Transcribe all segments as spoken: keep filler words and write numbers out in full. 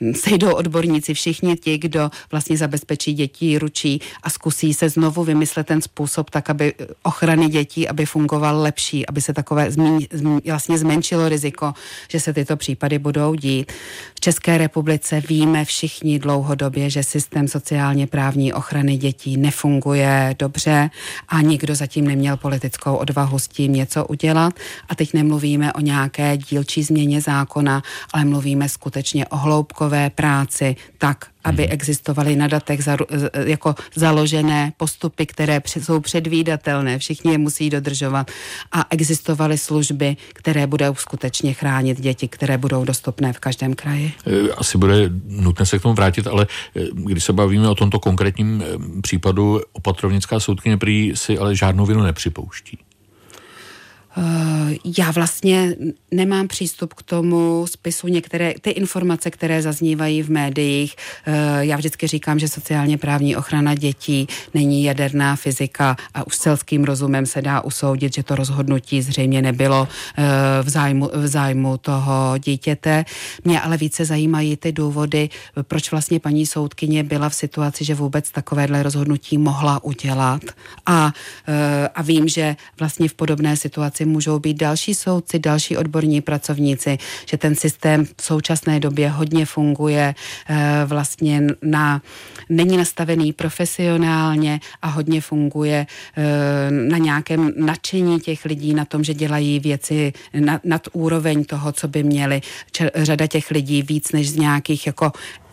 sejdou odborníci, všichni ti, kdo vlastně zabezpečí děti, ručí a zkusí se znovu vymyslet ten způsob tak, aby ochrany dětí, aby fungoval lepší, aby se takové zmíň, zmíň, vlastně zmenšilo riziko, že se tyto případy budou dít. V České republice víme všichni dlouhodobě, že systém sociálně právní ochrany dětí nefunguje dobře a nikdo zatím neměl politickou odvahu s tím něco udělat. A teď nemluvíme o nějaké dílčí změně zákona, ale mluvíme skutečně o hloubkové práci tak, aby existovaly na datech za, jako založené postupy, které jsou předvídatelné, všichni je musí dodržovat a existovaly služby, které budou skutečně chránit děti, které budou dostupné v každém kraji. Asi bude nutné se k tomu vrátit, ale když se bavíme o tomto konkrétním případu, opatrovnická soudkyně prý si ale žádnou vinu nepřipouští. Já vlastně nemám přístup k tomu spisu, některé ty informace, které zaznívají v médiích. Já vždycky říkám, že sociálně právní ochrana dětí není jaderná fyzika a už selským rozumem se dá usoudit, že to rozhodnutí zřejmě nebylo v zájmu, v zájmu toho dítěte. Mě ale více zajímají ty důvody, proč vlastně paní soudkyně byla v situaci, že vůbec takovéhle rozhodnutí mohla udělat. A, a vím, že vlastně v podobné situaci můžou být další soudci, další odborní pracovníci, že ten systém v současné době hodně funguje, vlastně na, není nastavený profesionálně a hodně funguje na nějakém nadšení těch lidí, na tom, že dělají věci nad, nad úroveň toho, co by měli. Řada těch lidí víc než z nějakých jako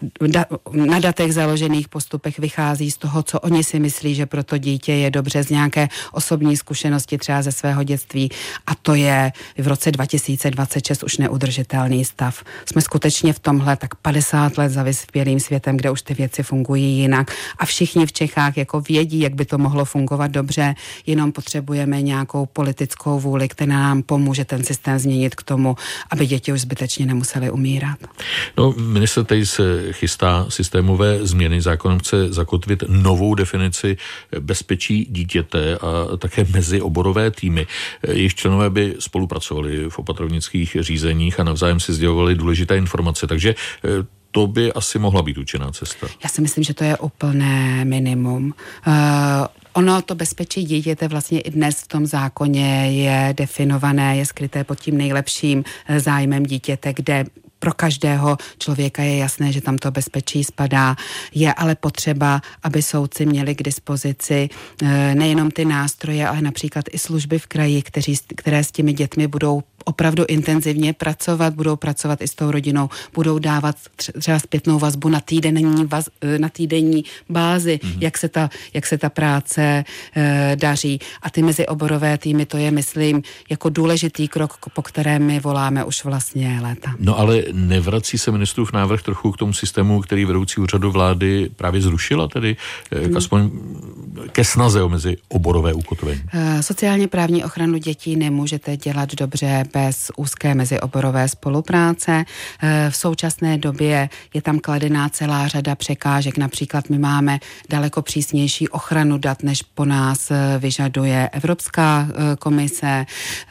na datech založených postupech vychází z toho, co oni si myslí, že pro to dítě je dobře, z nějaké osobní zkušenosti třeba ze svého dětství a to je v roce dva tisíce dvacet šest už neudržitelný stav. Jsme skutečně v tomhle tak padesát let za vyspělým světem, kde už ty věci fungují jinak a všichni v Čechách jako vědí, jak by to mohlo fungovat dobře, jenom potřebujeme nějakou politickou vůli, která nám pomůže ten systém změnit k tomu, aby děti už zbytečně nemusely umírat. No, ministr tady se chystá systémové změny. Zákonem chce zakotvit novou definici bezpečí dítěte a také mezioborové týmy. Jejich členové by spolupracovali v opatrovnických řízeních a navzájem si sdělovali důležité informace. Takže to by asi mohla být účinná cesta. Já si myslím, že to je úplné minimum. Uh, Ono, to bezpečí dítěte vlastně i dnes v tom zákoně je definované, je skryté pod tím nejlepším zájmem dítěte, kde pro každého člověka je jasné, že tam to bezpečí spadá. Je ale potřeba, aby soudci měli k dispozici nejenom ty nástroje, ale například i služby v kraji, kteří, které s těmi dětmi budou opravdu intenzivně pracovat, budou pracovat i s tou rodinou, budou dávat třeba zpětnou vazbu na týdenní, vaz, na týdenní bázi, mm-hmm. jak, se ta, jak se ta práce e, daří. A ty mezioborové týmy, to je, myslím, jako důležitý krok, po kterém my voláme už vlastně léta. No ale nevrací se ministrův návrh trochu k tomu systému, který vedoucí úřadu vlády právě zrušila, tedy mm. aspoň ke snaze o mezioborové ukotvení? E, sociálně právní ochranu dětí nemůžete dělat dobře bez úzké mezioborové spolupráce. V současné době je tam kladená celá řada překážek. Například my máme daleko přísnější ochranu dat, než po nás vyžaduje Evropská komise.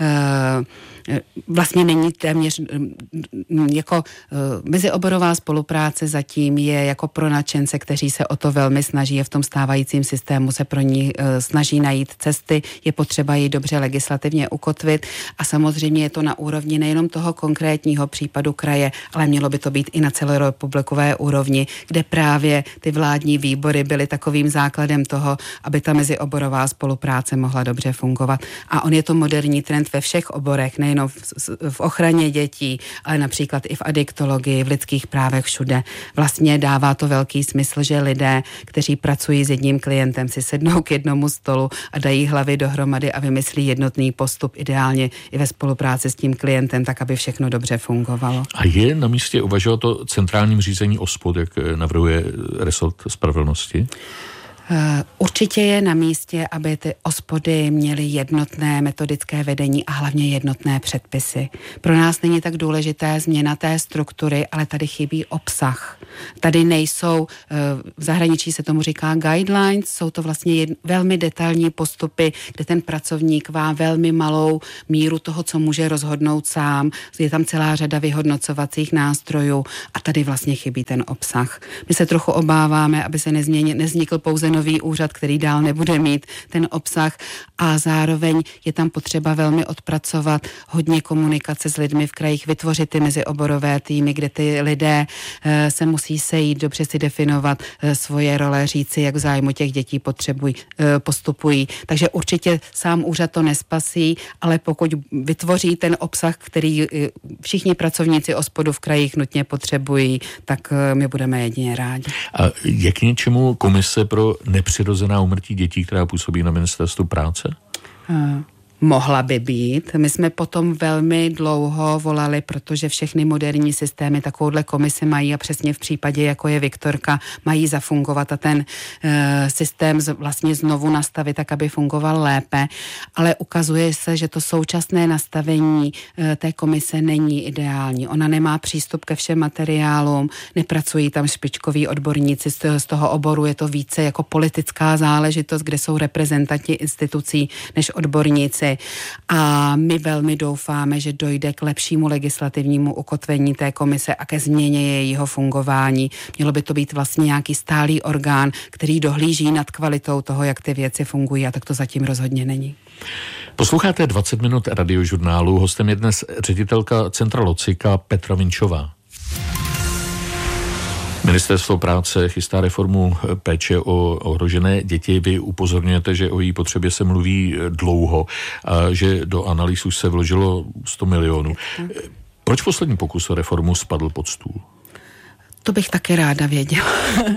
Vlastně není téměř jako mezioborová spolupráce zatím je jako pro nadšence, kteří se o to velmi snaží, je v tom stávajícím systému se pro ní snaží najít cesty, je potřeba ji dobře legislativně ukotvit a samozřejmě je to na úrovni nejenom toho konkrétního případu kraje, ale mělo by to být i na celorepublikové úrovni, kde právě ty vládní výbory byly takovým základem toho, aby ta mezioborová spolupráce mohla dobře fungovat. A on je to moderní trend ve všech oborech, nejen v, v ochraně dětí, ale například i v adiktologii, v lidských právech, všude. Vlastně dává to velký smysl, že lidé, kteří pracují s jedním klientem, si sednou k jednomu stolu a dají hlavy dohromady a vymyslí jednotný postup, ideálně i ve spolupráci s tím klientem, tak aby všechno dobře fungovalo. A je na místě uvažovat o centrálním řízení OSPOD, jak navrhuje resort spravedlnosti? Určitě je na místě, aby ty ospody měly jednotné metodické vedení a hlavně jednotné předpisy. Pro nás není tak důležité změna té struktury, ale tady chybí obsah. Tady nejsou, v zahraničí se tomu říká guidelines, jsou to vlastně jed, velmi detailní postupy, kde ten pracovník má velmi malou míru toho, co může rozhodnout sám. Je tam celá řada vyhodnocovacích nástrojů a tady vlastně chybí ten obsah. My se trochu obáváme, aby se nezměnil, neznikl pouze nový úřad, který dál nebude mít ten obsah a zároveň je tam potřeba velmi odpracovat hodně komunikace s lidmi v krajích, vytvořit ty mezioborové týmy, kde ty lidé e, se musí sejít, dobře si definovat e, svoje role, říci, jak v zájmu těch dětí potřebují, e, postupují. Takže určitě sám úřad to nespasí, ale pokud vytvoří ten obsah, který e, všichni pracovníci OSPODu v krajích nutně potřebují, tak e, my budeme jedině rádi. A je k něčemu komise pro nepřirozená úmrtí dětí, která působí na Ministerstvu práce? Uh. Mohla by být. My jsme potom velmi dlouho volali, protože všechny moderní systémy takovouhle komisi mají a přesně v případě, jako je Viktorka, mají zafungovat a ten e, systém z, vlastně znovu nastavit tak, aby fungoval lépe. Ale ukazuje se, že to současné nastavení e, té komise není ideální. Ona nemá přístup ke všem materiálům, nepracují tam špičkoví odborníci z toho, z toho oboru, je to více jako politická záležitost, kde jsou reprezentanti institucí než odborníci. A my velmi doufáme, že dojde k lepšímu legislativnímu ukotvení té komise a ke změně jejího fungování. Mělo by to být vlastně nějaký stálý orgán, který dohlíží nad kvalitou toho, jak ty věci fungují, a tak to zatím rozhodně není. Posloucháte dvacet minut radiožurnálu. Hostem je dnes ředitelka Centra Locika Petra Vinčová. Ministerstvo práce chystá reformu péče o ohrožené děti. Vy upozorňujete, že o její potřebě se mluví dlouho a že do analýz už se vložilo sto milionů. Proč poslední pokus o reformu spadl pod stůl? To bych taky ráda věděla.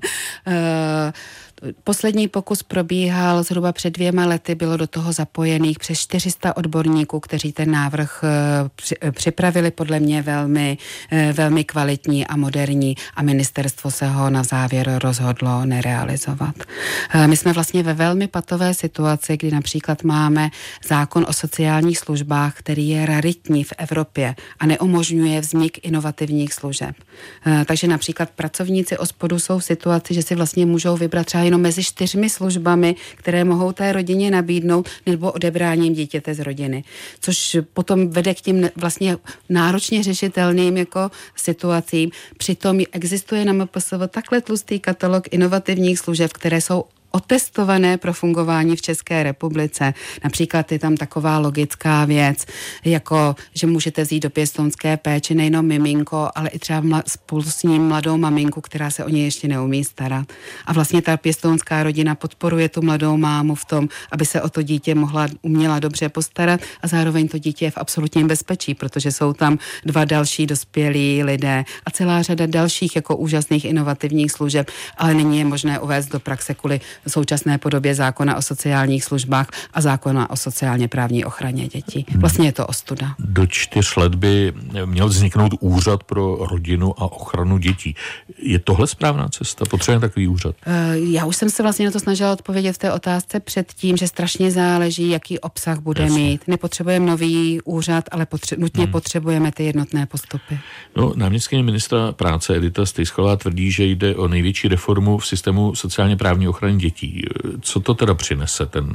Poslední pokus probíhal zhruba před dvěma lety, bylo do toho zapojených přes čtyři sta odborníků, kteří ten návrh připravili, podle mě velmi, velmi kvalitní a moderní, a ministerstvo se ho na závěr rozhodlo nerealizovat. My jsme vlastně ve velmi patové situaci, kdy například máme zákon o sociálních službách, který je raritní v Evropě a neumožňuje vznik inovativních služeb. Takže například pracovníci OSPODu jsou v situaci, že si vlastně můžou vybrat třeba jenom mezi čtyřmi službami, které mohou té rodině nabídnout, nebo odebráním dítěte z rodiny. Což potom vede k tím vlastně náročně řešitelným jako situacím. Přitom existuje na M P S V takhle tlustý katalog inovativních služeb, které jsou otestované pro fungování v České republice. Například je tam taková logická věc, jako že můžete vzít do pěstounské péče nejenom miminko, ale i třeba mla, spolu s ním mladou maminku, která se o něj ještě neumí starat. A vlastně ta pěstounská rodina podporuje tu mladou mámu v tom, aby se o to dítě mohla, uměla dobře postarat, a zároveň to dítě je v absolutním bezpečí, protože jsou tam dva další dospělí lidé a celá řada dalších jako úžasných inovativních služeb, ale není je možné uvést do praxe kvůli v současné podobě zákona o sociálních službách a zákona o sociálně právní ochraně dětí. Vlastně je to ostuda. Do čtyř let by měl vzniknout úřad pro rodinu a ochranu dětí. Je tohle správná cesta? Potřebujeme takový úřad? Já už jsem se vlastně na to snažila odpovědět v té otázce předtím, že strašně záleží, jaký obsah bude Jasně. mít. Nepotřebujeme nový úřad, ale potře- nutně hmm. potřebujeme ty jednotné postupy. No, náměstkyně ministra práce Edita Stejskalová tvrdí, že jde o největší reformu v systému sociálně právní ochrany dětí. Co to teda přinese, ten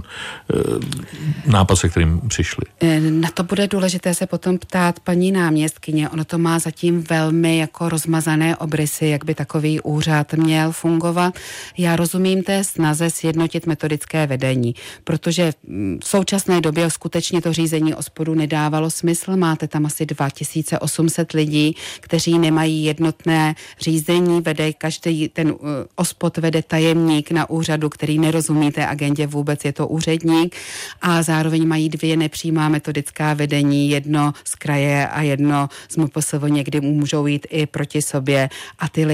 e, nápad, se kterým přišli? Na to bude důležité se potom ptát paní náměstkyně. Ono to má zatím velmi jako rozmazané obrysy, jak by takový úřad měl fungovat. Já rozumím té snaze sjednotit metodické vedení, protože v současné době skutečně to řízení OSPODu nedávalo smysl. Máte tam asi dva tisíce osm set lidí, kteří nemají jednotné řízení, vede každý ten OSPOD vede tajemník na úřadu, který nerozumí té agendě vůbec, je to úředník, a zároveň mají dvě nepřímá metodická vedení, jedno z kraje a jedno z M P S V, někdy můžou jít i proti sobě, a ty lidé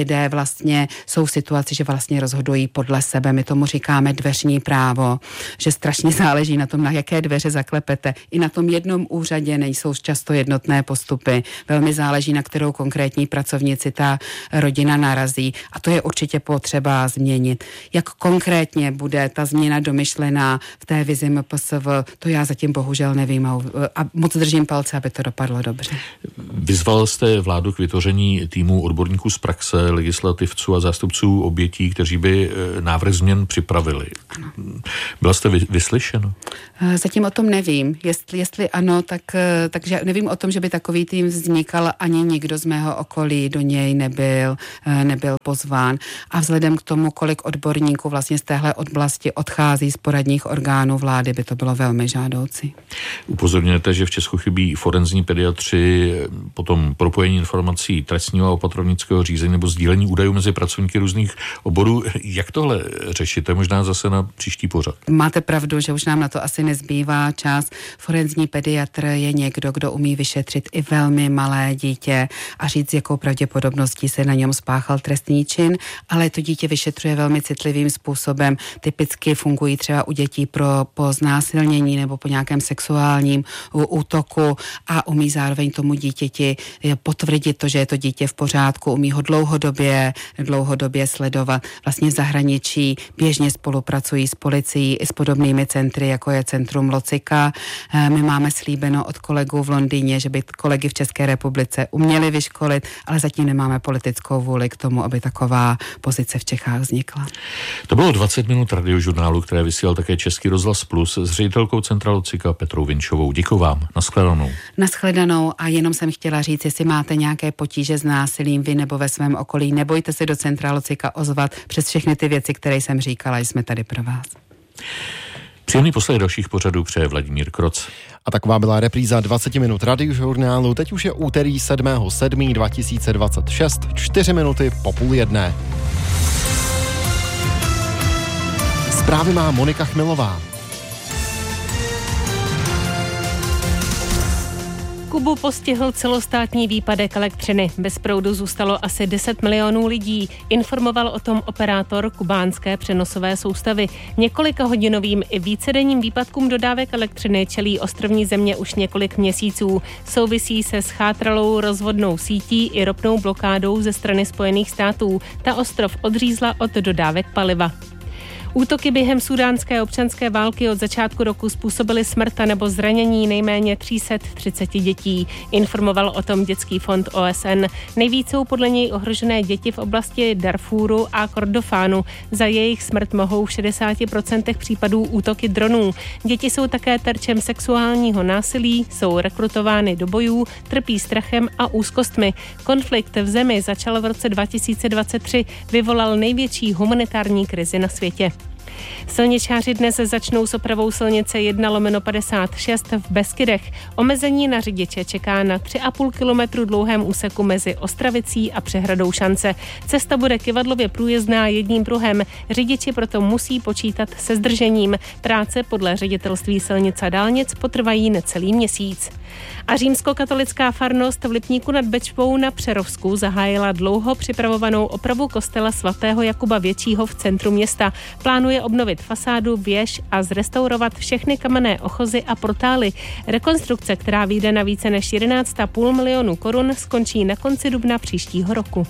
lidé vlastně jsou v situaci, že vlastně rozhodují podle sebe. My tomu říkáme dveřní právo, že strašně záleží na tom, na jaké dveře zaklepete. I na tom jednom úřadě nejsou často jednotné postupy. Velmi záleží, na kterou konkrétní pracovnici ta rodina narazí. A to je určitě potřeba změnit. Jak konkrétně bude ta změna domyšlená v té vizi M P S V, to já zatím bohužel nevím a moc držím palce, aby to dopadlo dobře. Vyzval jste vládu k vytvoření týmu odborníků z praxe, legislativců a zástupců obětí, kteří by návrh změn připravili. Ano. Byla jste vy, vyslyšeno? Zatím o tom nevím. Jestli, jestli ano, tak, takže nevím o tom, že by takový tým vznikal, ani nikdo z mého okolí do něj nebyl, nebyl pozván. A vzhledem k tomu, kolik odborníků vlastně z téhle oblasti odchází z poradních orgánů vlády, by to bylo velmi žádoucí. Upozorňujete, že v Česku chybí forenzní pediatři, potom propojení informací trestního a opatrovnického řízení nebo sdílení údajů mezi pracovníky různých oborů. Jak tohle řešíte? Možná zase na příští pořad. Máte pravdu, že už nám na to asi nezbývá čas. Forenzní pediatr je někdo, kdo umí vyšetřit i velmi malé dítě a říct, jakou pravděpodobností se na něm spáchal trestný čin, ale to dítě vyšetřuje velmi citlivým způsobem. Typicky fungují třeba u dětí pro po znásilnění nebo po nějakém sexuálním útoku a umí zároveň tomu dítěti potvrdit to, že je to dítě v pořádku, umí ho dlouhodobě, dlouhodobě sledovat. Vlastně v zahraničí běžně spolupracují s policií i s podobnými centry, jako je Centrum Locika. My máme slíbeno od kolegů v Londýně, že by kolegy v České republice uměli vyškolit, ale zatím nemáme politickou vůli k tomu, aby taková pozice v Čechách vznikla. To bylo dvacet minut radiožurnálu, které vysílal také Český rozhlas Plus s ředitelkou Centra Locika Petrou Vinčovou. Děkuji vám. Naschledanou. Naschledanou a jenom jsem chtěla říct, jestli máte nějaké potíže s násilím vy nebo ve svém okolí, nebojte se do Centra Locika ozvat. Přes všechny ty věci, které jsem říkala, jsme tady pro vás. Příjemný poslech dalších pořadů přeje Vladimír Kroc. A taková byla repríza dvacet minut radiožurnálu. Teď už je úterý sedmého sedmého dva tisíce dvacet šest, čtyři minuty po půl jedné. Zprávy má Monika Chmilová. Kubu postihl celostátní výpadek elektřiny. Bez proudu zůstalo asi deset milionů lidí. Informoval o tom operátor kubánské přenosové soustavy. Několika hodinovým i vícedenním výpadkům dodávek elektřiny čelí ostrovní země už několik měsíců. Souvisí se schátralou rozvodnou sítí i ropnou blokádou ze strany Spojených států. Ta ostrov odřízla od dodávek paliva. Útoky během sudánské občanské války od začátku roku způsobily smrt nebo zranění nejméně tři sta třicet dětí. Informoval o tom Dětský fond O S N. Nejvíc jsou podle něj ohrožené děti v oblasti Darfúru a Kordofánu. Za jejich smrt mohou v šedesáti procentech případů útoky dronů. Děti jsou také terčem sexuálního násilí, jsou rekrutovány do bojů, trpí strachem a úzkostmi. Konflikt v zemi začal v roce dva tisíce dvacet tři, vyvolal největší humanitární krizi na světě. Silničáři dnes začnou s opravou silnice jedna lomeno padesát šest v Beskydech. Omezení na řidiče čeká na tři a půl kilometru dlouhém úseku mezi Ostravicí a přehradou Šance. Cesta bude kyvadlově průjezdná jedním pruhem. Řidiči proto musí počítat se zdržením. Práce podle ředitelství silnic a dálnic potrvají necelý měsíc. A římskokatolická farnost v Lipníku nad Bečvou na Přerovsku zahájila dlouho připravovanou opravu kostela svatého Jakuba Většího v centru města. Plánuje obnovit fasádu, věž a zrestaurovat všechny kamenné ochozy a portály. Rekonstrukce, která vyjde na více než jedenáct a půl milionu korun, skončí na konci dubna příštího roku.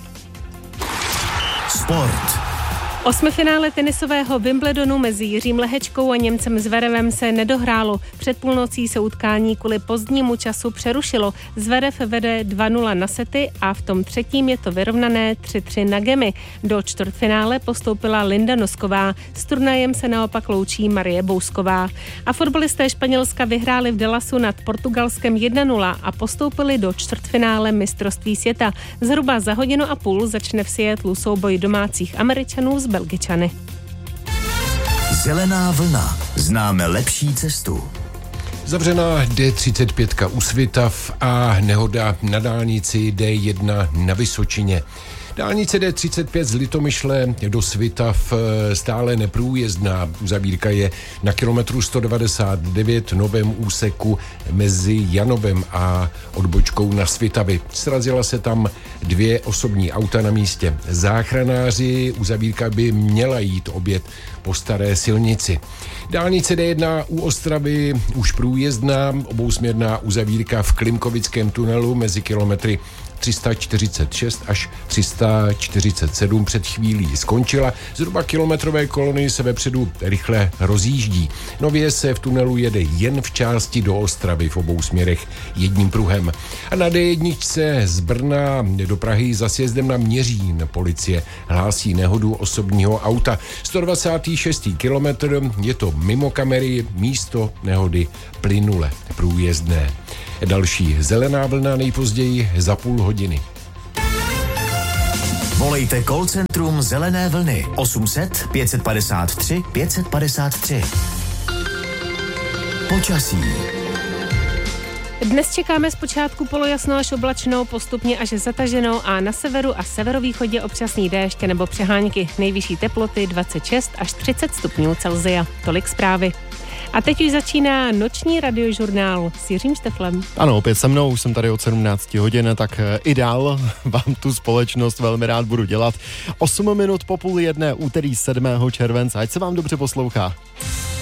Sport. Osmifinále tenisového Wimbledonu mezi Jiřím Lehečkou a Němcem Zverevem se nedohrálo. Před půlnocí se utkání kvůli pozdnímu času přerušilo. Zverev vede dva nula na sety a v tom třetím je to vyrovnané tři tři na gemy. Do čtvrtfinále postoupila Linda Nosková. S turnajem se naopak loučí Marie Bousková. A fotbalisté Španělska vyhráli v Dallasu nad Portugalskem jedna nula a postoupili do čtvrtfinále mistrovství světa. Zhruba za hodinu a půl začne v Seattlu souboj domácích Američanů s Belgičany. Zelená vlna. Známe lepší cestu. Zavřená D třicet pět u Svitav a nehoda na dálnici D jedna na Vysočině. Dálnice D třicet pět z Litomyšle do Svitav stále neprůjezdná. Uzavírka je na kilometru sto devadesát devět novém úseku mezi Janobem a odbočkou na Svitavy. Srazila se tam dvě osobní auta na místě. Záchranáři, uzavírka by měla jít obět po staré silnici. Dálnice D jedna u Ostravy už průjezdná, obousměrná uzavírka v Klimkovickém tunelu mezi kilometry tři sta čtyřicet šest až tři sta čtyřicet sedm před chvílí skončila. Zhruba kilometrové kolony se vepředu rychle rozjíždí. Nově se v tunelu jede jen v části do Ostravy v obou směrech jedním pruhem. A na D jedna z Brna do Prahy za sjezdem na Měřín policie hlásí nehodu osobního auta. sto dvacátý šestý kilometr, je to mimo kamery, místo nehody plynule průjezdné. Další zelená vlna nejpozději za půl hodiny. Volejte call centrum Zelené vlny osm set pět padesát tři pět padesát tři. Počasí. Dnes čekáme zpočátku polojasno až oblačno, postupně až zataženou a na severu a severovýchodě občasný déšť nebo přehánky. Nejvyšší teploty dvacet šest až třicet stupňů Celsia. Tolik zprávy. A teď už začíná noční radiožurnál s Jiřím Šteflem. Ano, opět se mnou, už jsem tady od sedmnácti hodin, tak i dál vám tu společnost velmi rád budu dělat. osm minut po půl jedné, úterý sedmého července, ať se vám dobře poslouchá.